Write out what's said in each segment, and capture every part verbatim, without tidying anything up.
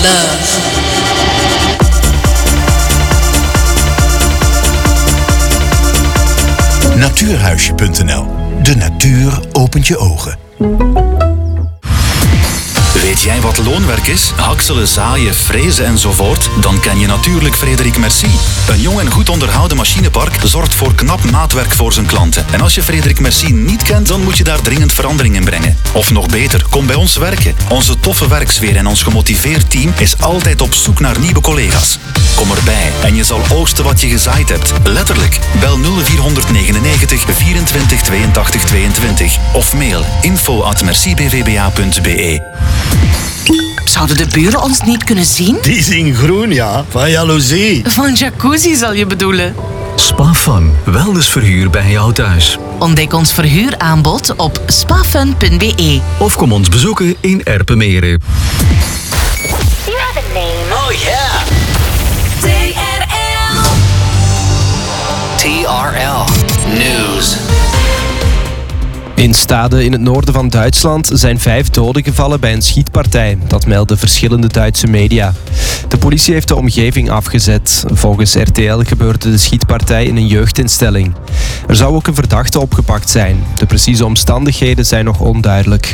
Natuurhuisje punt n l. De natuur opent je ogen. Weet jij wat loonwerk is? Hakselen, zaaien, frezen enzovoort? Dan ken je natuurlijk Frederik Merci. Een jong en goed onderhouden machinepark zorgt voor knap maatwerk voor zijn klanten. En als je Frederik Merci niet kent, dan moet je daar dringend verandering in brengen. Of nog beter, kom bij ons werken. Onze toffe werksfeer en ons gemotiveerd team is altijd op zoek naar nieuwe collega's. Kom erbij en je zal oogsten wat je gezaaid hebt. Letterlijk. Bel nul vier negenennegentig vierentwintig tweeëntachtig tweeëntwintig of mail info at merci b v b a punt b e. Zouden de buren ons niet kunnen zien? Die zien groen, ja. Van jaloezie. Van jacuzzi zal je bedoelen. Spafun, wellnessverhuur bij jou thuis. Ontdek ons verhuuraanbod op spafun punt b e. Of kom ons bezoeken in Erpenmeren. You have a name. Oh yeah. T R L. T R L News. In Stade in het noorden van Duitsland zijn vijf doden gevallen bij een schietpartij. Dat melden verschillende Duitse media. De politie heeft de omgeving afgezet. Volgens R T L gebeurde de schietpartij in een jeugdinstelling. Er zou ook een verdachte opgepakt zijn. De precieze omstandigheden zijn nog onduidelijk.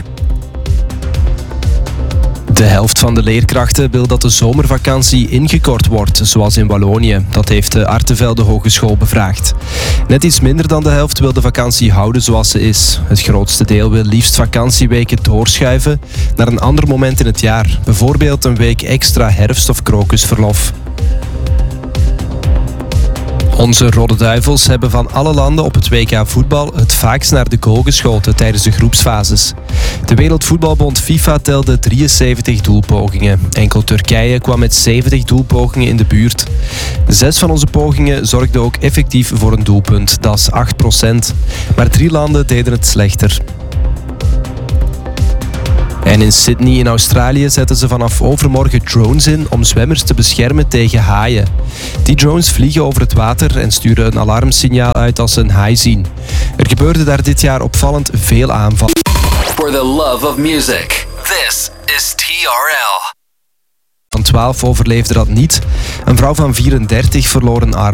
De helft van de leerkrachten wil dat de zomervakantie ingekort wordt, zoals in Wallonië. Dat heeft de Artevelde Hogeschool bevraagd. Net iets minder dan de helft wil de vakantie houden zoals ze is. Het grootste deel wil liefst vakantieweken doorschuiven naar een ander moment in het jaar. Bijvoorbeeld een week extra herfst- of krokusverlof. Onze Rode Duivels hebben van alle landen op het W K voetbal het vaakst naar de goal geschoten tijdens de groepsfases. De Wereldvoetbalbond FIFA telde drieënzeventig doelpogingen. Enkel Turkije kwam met zeventig doelpogingen in de buurt. Zes van onze pogingen zorgden ook effectief voor een doelpunt, dat is acht procent. Maar drie landen deden het slechter. En in Sydney in Australië zetten ze vanaf overmorgen drones in om zwemmers te beschermen tegen haaien. Die drones vliegen over het water en sturen een alarmsignaal uit als ze een haai zien. Er gebeurde daar dit jaar opvallend veel aanvallen. For the love of music, this is T R L. Van twaalf overleefde dat niet. Een vrouw van vierendertig verloor een arm.